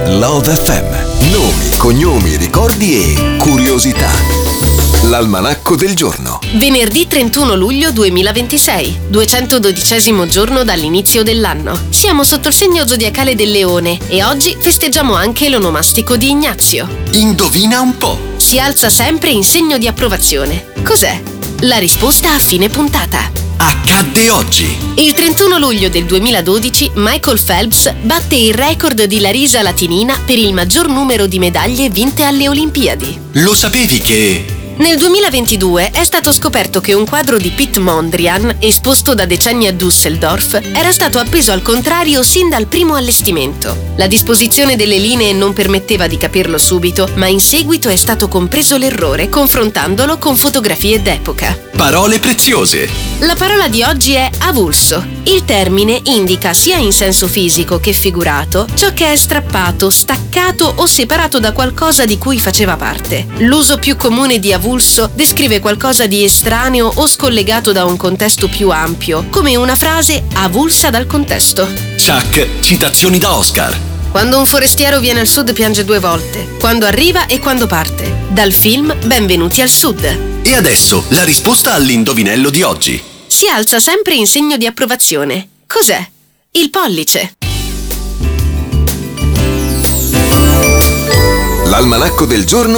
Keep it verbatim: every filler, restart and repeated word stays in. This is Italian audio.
Love F M. Nomi, cognomi, ricordi e curiosità. L'almanacco del giorno. Venerdì trentuno luglio duemilaventisei, duecentododicesimo giorno dall'inizio dell'anno. Siamo sotto il segno zodiacale del Leone e oggi festeggiamo anche l'onomastico di Ignazio. Indovina un po'. Si alza sempre in segno di approvazione. Cos'è? La risposta a fine puntata. Accadde oggi. Il trentuno luglio del duemiladodici Michael Phelps batte il record di Larisa Latinina per il maggior numero di medaglie vinte alle Olimpiadi. Lo sapevi che... Nel duemilaventidue è stato scoperto che un quadro di Piet Mondrian, esposto da decenni a Düsseldorf, era stato appeso al contrario sin dal primo allestimento. La disposizione delle linee non permetteva di capirlo subito, ma in seguito è stato compreso l'errore confrontandolo con fotografie d'epoca. Parole preziose. La parola di oggi è avulso. Il termine indica sia in senso fisico che figurato ciò che è strappato, staccato o separato da qualcosa di cui faceva parte. L'uso più comune di avulso descrive qualcosa di estraneo o scollegato da un contesto più ampio, come una frase avulsa dal contesto. Chuck, citazioni da Oscar. Quando un forestiero viene al sud piange due volte, quando arriva e quando parte. Dal film Benvenuti al Sud. E adesso la risposta all'indovinello di oggi. Si alza sempre in segno di approvazione. Cos'è? Il pollice. L'almanacco del giorno